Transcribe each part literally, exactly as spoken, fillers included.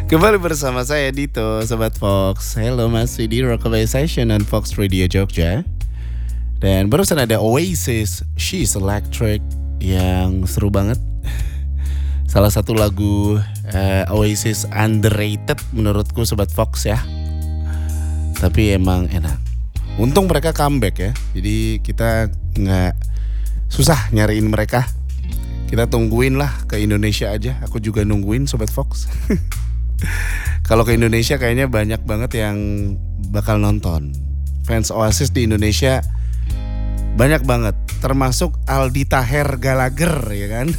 Kembali bersama saya Dito, Sobat Fox. Hello, masih di Rockaway Session on Fox Radio Jogja. Dan barusan ada Oasis, She's Electric, yang seru banget. Salah satu lagu uh, Oasis underrated menurutku Sobat Fox ya. Tapi emang enak. Untung mereka comeback ya. Jadi kita gak susah nyariin mereka. Kita tungguin lah ke Indonesia aja. Aku juga nungguin Sobat Fox. Kalau ke Indonesia kayaknya banyak banget yang bakal nonton. Fans Oasis di Indonesia banyak banget, termasuk Aldi Taher Gallagher ya kan.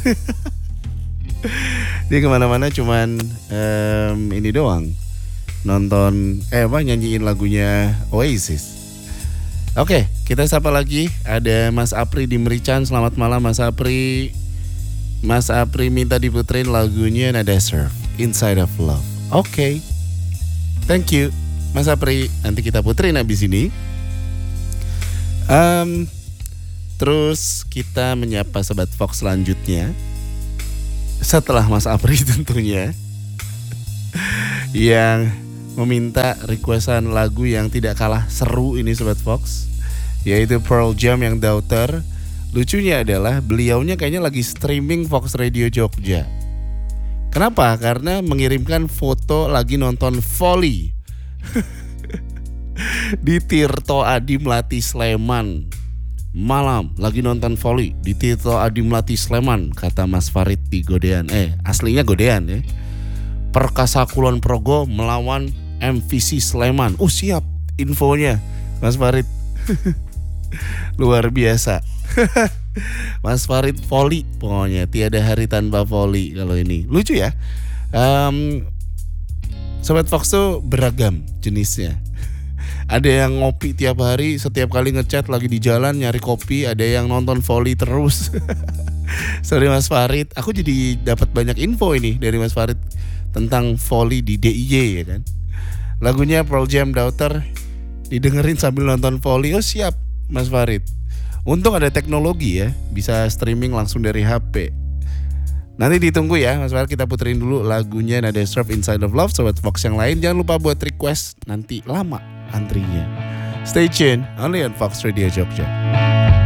Dia kemana-mana cuman um, ini doang, nonton eh apa nyanyiin lagunya Oasis. Oke, kita sapa lagi. Ada Mas Apri di Merican. Selamat malam Mas Apri. Mas Apri minta diputerin lagunya Nada Surf, Inside of Love. Oke, okay. Thank you Mas Apri. Nanti kita puterin abis ini. um, Terus kita menyapa Sobat Fox selanjutnya setelah Mas Apri tentunya, yang meminta requestan lagu yang tidak kalah seru ini Sobat Fox, yaitu Pearl Jam yang Daughter. Lucunya adalah beliaunya kayaknya lagi streaming Fox Radio Jogja. Kenapa? Karena mengirimkan foto lagi nonton volley di Tirto Adi Melati Sleman. Malam lagi nonton volley di Tirto Adi Melati Sleman, kata Mas Farid di Godean. Eh, aslinya Godean ya. Perkasa Kulon Progo melawan M V C Sleman. Oh siap infonya Mas Farid. Luar biasa. Mas Farid volley, pokoknya tiada hari tanpa volley kalau ini. Lucu ya. um, Sobat Fox tuh beragam jenisnya. Ada yang ngopi tiap hari, setiap kali ngechat lagi di jalan nyari kopi. Ada yang nonton volley terus. Sorry Mas Farid, aku jadi dapat banyak info ini dari Mas Farid tentang volley di D I Y ya kan. Lagunya Pearl Jam Daughter didengerin sambil nonton volley. Oh siap Mas Farid. Untung ada teknologi ya, bisa streaming langsung dari H P. Nanti ditunggu ya Mas Farid, kita puterin dulu lagunya Nada Surf Inside of Love. Sobat Fox yang lain jangan lupa buat request, nanti lama antrinya. Stay tuned, only on Fox Radio Jogja.